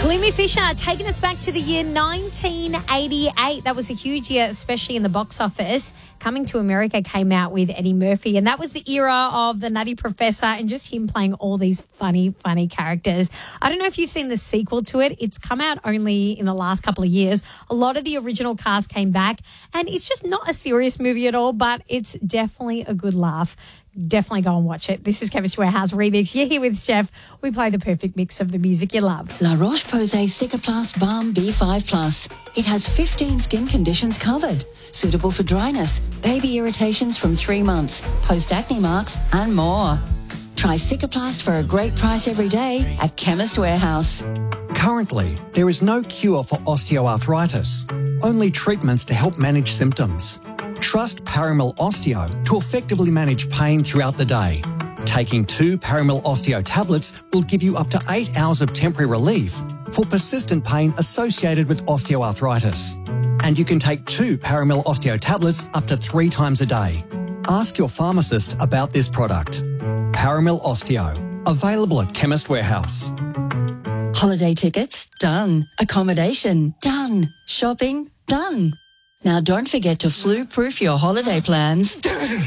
Glimmy Fisher taking us back to the year 1988. That was a huge year, especially in the box office. Coming to America came out with Eddie Murphy, and that was the era of the Nutty Professor and just him playing all these funny characters. I don't know if you've seen the sequel to it. It's come out only in the last couple of years. A lot of the original cast came back, and it's just not a serious movie at all, but it's definitely a good laugh. Definitely go and watch it. This is Chemist Warehouse Remix. You're here with Steph. We play the perfect mix of the music you love. La Roche-Posay Cicaplast Balm B5 Plus. It has 15 skin conditions covered. Suitable for dryness, baby irritations from 3 months, post-acne marks and more. Try Cicaplast for a great price every day at Chemist Warehouse. Currently, there is no cure for osteoarthritis, only treatments to help manage symptoms. Trust Paramil Osteo to effectively manage pain throughout the day. Taking 2 Paramil Osteo tablets will give you up to 8 hours of temporary relief for persistent pain associated with osteoarthritis. And you can take 2 Paramil Osteo tablets up to 3 times a day. Ask your pharmacist about this product. Paramil Osteo, available at Chemist Warehouse. Holiday tickets? Done. Accommodation? Done. Shopping? Done. Now don't forget to flu-proof your holiday plans.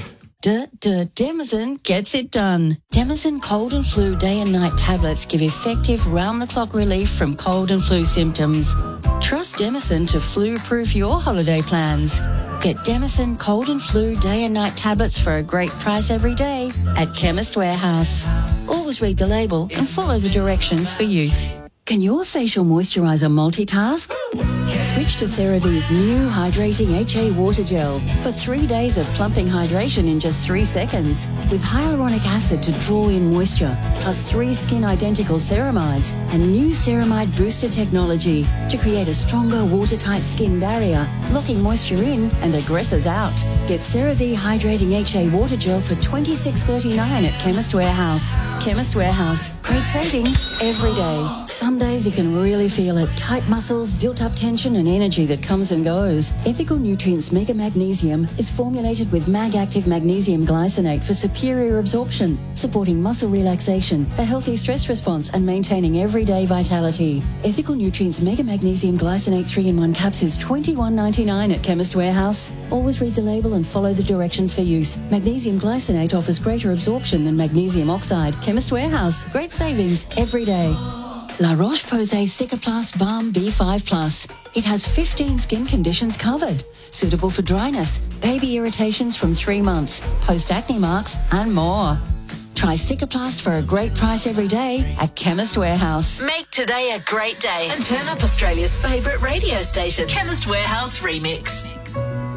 Demazin gets it done. Demazin cold and flu day and night tablets give effective round-the-clock relief from cold and flu symptoms. Trust Demazin to flu-proof your holiday plans. Get Demazin cold and flu day and night tablets for a great price every day at Chemist Warehouse. Always read the label and follow the directions for use. Can your facial moisturiser multitask? Switch to CeraVe's new Hydrating HA Water Gel for 3 days of plumping hydration in just 3 seconds. With hyaluronic acid to draw in moisture, plus 3 skin-identical ceramides and new ceramide booster technology to create a stronger watertight skin barrier, locking moisture in and aggressors out. Get CeraVe Hydrating HA Water Gel for $26.39 at Chemist Warehouse. Chemist Warehouse. Great savings every day. Some days you can really feel it. Tight muscles, built-up tension and energy that comes and goes. Ethical Nutrients Mega Magnesium is formulated with MagActive Magnesium Glycinate for superior absorption, supporting muscle relaxation, a healthy stress response and maintaining everyday vitality. Ethical Nutrients Mega Magnesium Glycinate 3-in-1 caps is $21.99 at Chemist Warehouse. Always read the label and follow the directions for use. Magnesium Glycinate offers greater absorption than magnesium oxide. Chemist Warehouse. Great savings every day. La Roche-Posay Cicaplast Balm B5 Plus. It has 15 skin conditions covered. Suitable for dryness, baby irritations from 3 months, post-acne marks and more. Try Cicaplast for a great price every day at Chemist Warehouse. Make today a great day and turn up Australia's favourite radio station, Chemist Warehouse Remix.